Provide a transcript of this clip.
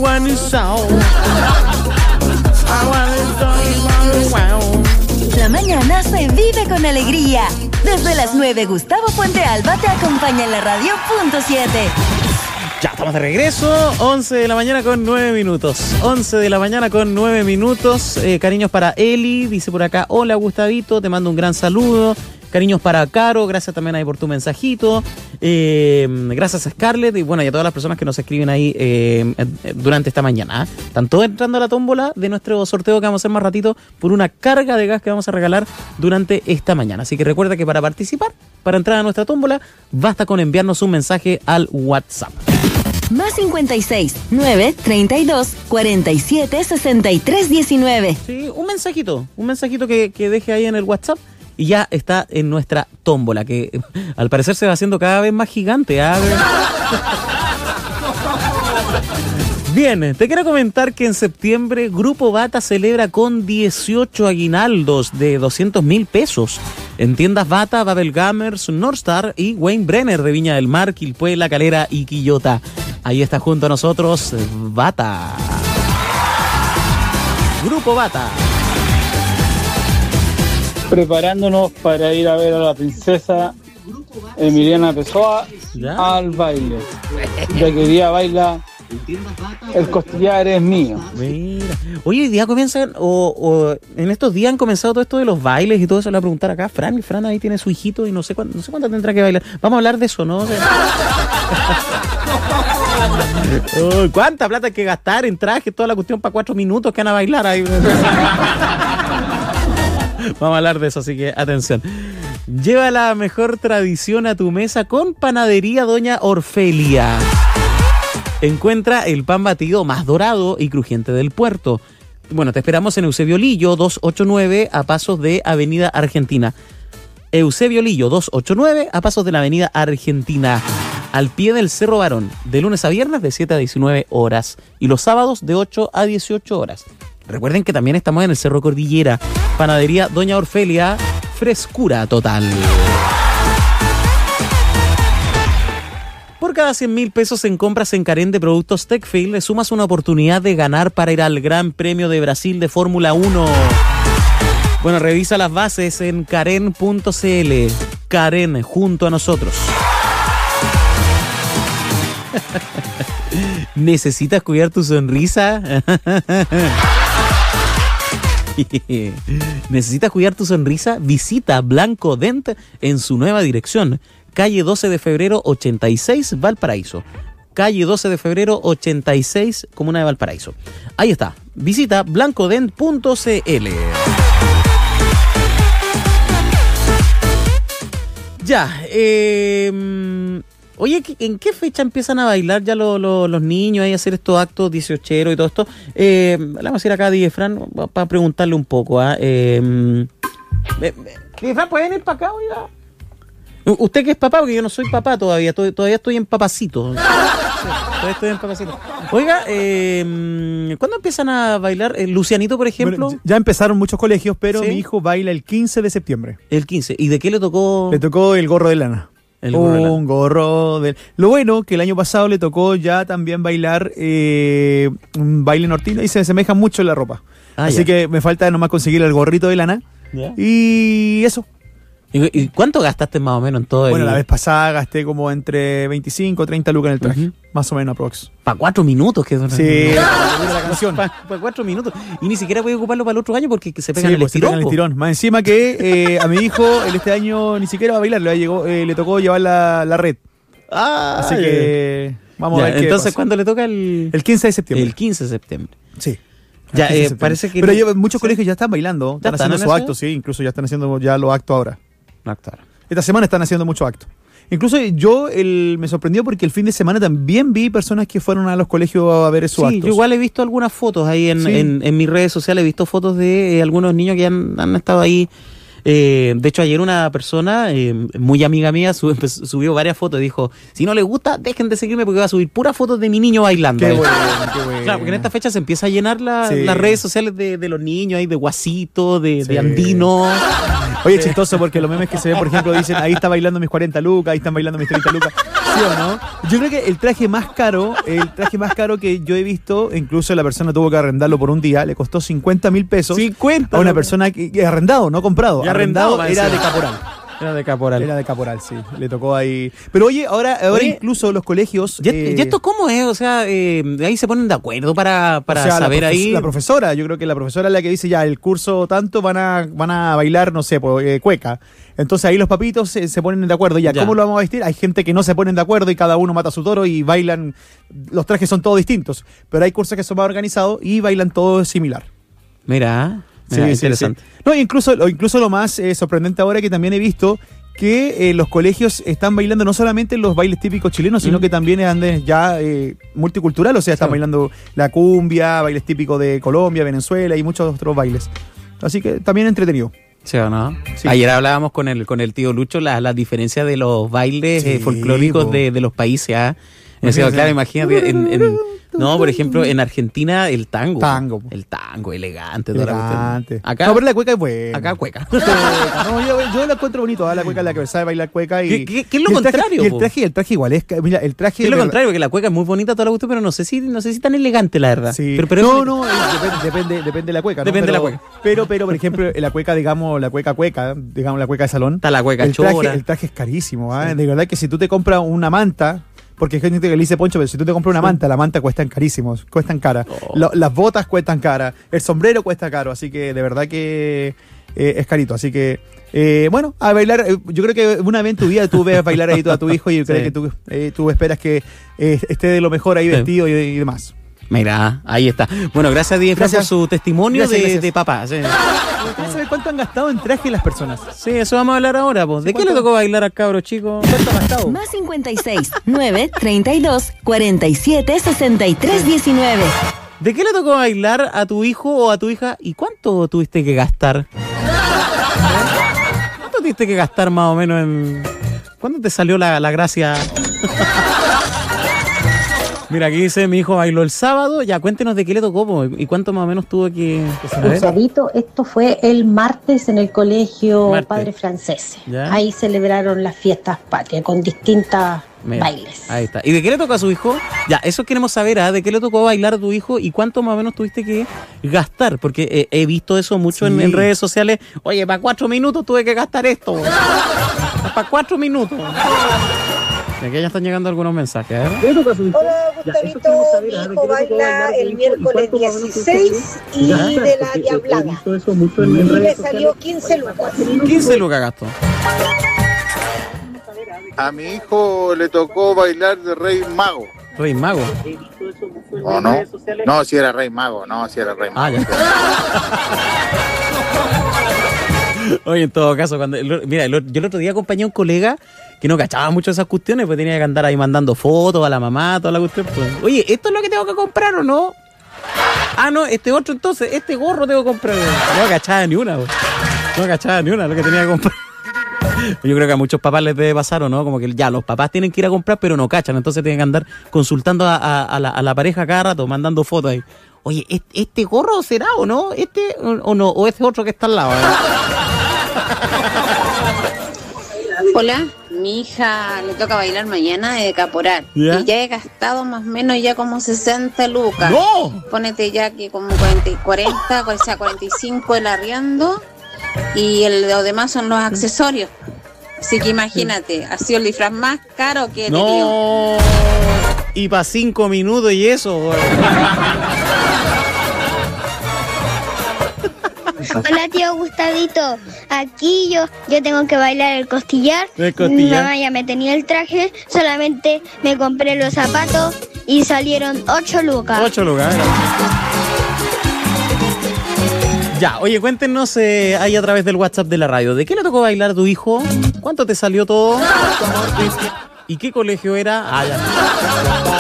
want it so. La mañana se vive con alegría. Desde las 9, Gustavo Puente Alba te acompaña en la radio .7. Ya estamos de regreso, 11 de la mañana con 9 minutos. 11 de la mañana con 9 minutos. Cariños para Eli, dice por acá, hola Gustavito, te mando un gran saludo. Cariños para Caro, gracias también ahí por tu mensajito. Gracias a Scarlett y bueno, y a todas las personas que nos escriben ahí durante esta mañana. Están todos entrando a la tómbola de nuestro sorteo que vamos a hacer más ratito por una carga de gas que vamos a regalar durante esta mañana. Así que recuerda que para participar, para entrar a nuestra tómbola, basta con enviarnos un mensaje al WhatsApp. Más 56 932 47 63 19. Sí, un mensajito que deje ahí en el WhatsApp y ya está en nuestra tómbola, que al parecer se va haciendo cada vez más gigante. Bien, te quiero comentar que en septiembre Grupo Bata celebra con 18 aguinaldos de 200.000 pesos en tiendas Bata, Babel Gamers, Northstar y Wayne Brenner de Viña del Mar, Quilpué, La Calera y Quillota. Ahí está junto a nosotros Bata. Grupo Bata. Preparándonos para ir a ver a la princesa Emiliana Pessoa al baile. Ya que hoy día baila El Costillar es mío. Mira. Oye, hoy día comienzan, o en estos días han comenzado todo esto de los bailes y todo eso. Le voy a preguntar acá, Fran ahí tiene su hijito y no sé cuánto tendrá que bailar. Vamos a hablar de eso, ¿no? ¿Cuánta plata hay que gastar en traje? Toda la cuestión para 4 minutos que van a bailar ahí. Vamos a hablar de eso, así que atención. Lleva la mejor tradición a tu mesa con Panadería Doña Orfelia. Encuentra el pan batido más dorado y crujiente del puerto. Bueno, te esperamos en Eusebio Lillo 289 a pasos de Avenida Argentina. Eusebio Lillo 289 a pasos de la Avenida Argentina. Al pie del Cerro Barón, de lunes a viernes de 7 a 19 horas y los sábados de 8 a 18 horas. Recuerden que también estamos en el Cerro Cordillera. Panadería Doña Orfelia, frescura total. Por cada 100.000 pesos en compras en Carén de productos Techfield, le sumas una oportunidad de ganar para ir al Gran Premio de Brasil de Fórmula 1. Bueno, revisa las bases en Carén.cl. Carén, junto a nosotros. ¿Necesitas cuidar tu sonrisa? ¿Necesitas cuidar tu sonrisa? Visita Blanco Dent en su nueva dirección. Calle 12 de febrero 86, Valparaíso. Calle 12 de febrero 86, Comuna de Valparaíso. Ahí está. Visita blancodent.cl. Ya, oye, ¿en qué fecha empiezan a bailar ya los niños ahí a hacer estos actos 18 y todo esto? Le vamos a ir acá a Fran para preguntarle un poco. Fran, ¿pueden ir para acá, oiga? Usted que es papá, porque yo no soy papá todavía estoy en papacito. Todavía estoy en papacito. Oiga, ¿cuándo empiezan a bailar? Lucianito, por ejemplo. Bueno, ya empezaron muchos colegios, pero ¿sí? Mi hijo baila el 15 de septiembre. El 15. ¿Y de qué le tocó? Le tocó el gorro de lana. Un gorro de... Lo bueno que el año pasado le tocó ya también bailar un baile nortino y se asemeja mucho en la ropa. Así que me falta nomás conseguir el gorrito de lana. ¿Ya? Y eso. ¿Y cuánto gastaste más o menos en todo? Bueno, la vez pasada gasté como entre 25 o 30 lucas en el traje. Más o menos aprox. ¿Para 4 minutos? Que sí, la canción. Para 4 minutos. Y ni siquiera voy a ocuparlo para el otro año porque se pegan el estirón. Se pegan el estirón. Más encima que a mi hijo, este año ni siquiera va a bailar. Le tocó llevar la red. Así que vamos a ver qué entonces, pasa. ¿cuándo le toca el 15 de septiembre? El 15 de septiembre. Sí. Ya, parece que... Pero muchos colegios ya están bailando. Están haciendo sus actos, sí. Incluso ya están haciendo ya los actos ahora. Esta semana están haciendo muchos actos. Incluso me sorprendió porque el fin de semana también vi personas que fueron a los colegios a ver esos actos. Sí, yo igual he visto algunas fotos ahí en mis redes sociales, he visto fotos de algunos niños que han estado ahí. De hecho, ayer una persona, muy amiga mía, subió varias fotos y dijo, si no les gusta, dejen de seguirme porque voy a subir puras fotos de mi niño bailando. Qué bueno, qué bueno. Claro, porque en esta fecha se empieza a llenar las redes sociales de los niños, ahí de Guasito, de Andino. Oye, chistoso porque los memes que se ven, por ejemplo, dicen, ahí está bailando mis 40 lucas, ahí están bailando mis 30 lucas. ¿o no? Yo creo que el traje más caro que yo he visto, incluso la persona tuvo que arrendarlo por un día, le costó 50.000 pesos. 50. A una persona que arrendado, no comprado. Arrendado era de caporal. Era de caporal. Era de caporal, sí. Le tocó ahí. Pero oye, ahora incluso los colegios. ¿Y esto cómo es? O sea, ahí se ponen de acuerdo para saber ahí. La profesora, yo creo que la profesora es la que dice ya, el curso tanto van a bailar, no sé, cueca. Entonces ahí los papitos se ponen de acuerdo. Ya, ¿cómo lo vamos a vestir? Hay gente que no se ponen de acuerdo y cada uno mata a su toro y bailan. Los trajes son todos distintos. Pero hay cursos que son más organizados y bailan todo similar. Mira. Sí, interesante. Sí. No, incluso lo más sorprendente ahora que también he visto que los colegios están bailando no solamente los bailes típicos chilenos, sino que también andan ya multicultural, o sea, están bailando la cumbia, bailes típicos de Colombia, Venezuela y muchos otros bailes. Así que también entretenido. ¿Sí o no? Sí. Ayer hablábamos con el tío Lucho la diferencia de los bailes folclóricos de los países. Claro, imagínate, no, por ejemplo, en Argentina el tango. El tango, elegante. Acá, no, pero la cueca es buena. Acá cueca. No, yo la encuentro bonito, la cueca es la que sabe bailar cueca. Y, ¿Qué es lo contrario? El traje igual es. Mira, el traje. Es lo contrario, porque la cueca es muy bonita, toda la gusto, pero no sé si tan elegante, la verdad. Sí. Pero depende de la cueca. Depende de la cueca. Pero, por ejemplo, la cueca, digamos, la cueca, digamos, la cueca de salón. Está la cueca chora. El traje es carísimo, ¿eh? Sí. De verdad que si tú te compras una manta. Porque hay gente que le dice, Poncho, pero si tú te compras una manta, la manta cuestan carísimos, cuestan cara. Las botas cuestan cara, el sombrero cuesta caro, así que de verdad que es carito. Así que, bueno, a bailar, yo creo que una vez en tu vida tú ves bailar ahí a tu hijo y creo que tú esperas que esté de lo mejor ahí vestido y demás. Mira, ahí está. Bueno, gracias a Diego por su testimonio de papá. Sí. ¿Quieres saber cuánto han gastado en traje las personas? Sí, eso vamos a hablar ahora. Pues. ¿De qué le tocó bailar al cabro chico? ¿Cuánto ha gastado? Más 56 9 32 47 63 19. ¿De qué le tocó bailar a tu hijo o a tu hija y cuánto tuviste que gastar? ¿Cuánto tuviste que gastar más o menos en... ¿Cuándo te salió la gracia? Mira, aquí dice, mi hijo bailó el sábado. Ya, cuéntenos de qué le tocó y cuánto más o menos tuvo que saber. Chavito, esto fue el martes en el colegio Padre Francés. ¿Ya? Ahí celebraron las fiestas patrias con distintas bailes. Ahí está. ¿Y de qué le tocó a su hijo? Ya, eso queremos saber, ¿de qué le tocó bailar a tu hijo y cuánto más o menos tuviste que gastar? Porque he visto eso mucho en redes sociales. Oye, para 4 minutos tuve que gastar esto. Para 4 minutos. Y aquí ya están llegando algunos mensajes. Hola, Gustavito. Mi hijo baila el miércoles 16 y de la Diablada. Y me salió 15 lucas. 15 lucas gastó. A mi hijo le tocó bailar de Rey Mago. ¿Rey Mago? ¿O no? No, si era Rey Mago. Ya. Oye, en todo caso, yo el otro día acompañé a un colega que no cachaba mucho esas cuestiones, pues tenía que andar ahí mandando fotos a la mamá, toda la cuestión. Pues. Oye, ¿esto es lo que tengo que comprar o no? Ah, no, este otro entonces, este gorro tengo que comprar. No cachaba ni una, lo que tenía que comprar. Yo creo que a muchos papás les debe pasar, ¿o no? Como que ya los papás tienen que ir a comprar, pero no cachan, entonces tienen que andar consultando a la pareja cada rato, mandando fotos ahí. Oye, ¿este gorro será o no? ¿Este o no? ¿O ese otro que está al lado? Hola, mi hija le toca bailar mañana de caporal. ¿Ya? Y ya he gastado más o menos ya como 60 lucas. ¡No! Pónete ya que como 40, o sea 45 el arriendo y lo demás son los accesorios. Así que imagínate, ha sido el disfraz más caro que he tenido. ¡No! Y para 5 minutos y eso, güey. Hola, tío Gustavito. Aquí yo tengo que bailar el costillar. Mi mamá ya me tenía el traje, solamente me compré los zapatos y salieron 8 lucas. 8 lucas, Ya, oye, cuéntenos ahí a través del WhatsApp de la radio. ¿De qué le tocó bailar a tu hijo? ¿Cuánto te salió todo? ¿Y qué colegio era? Ah, ya.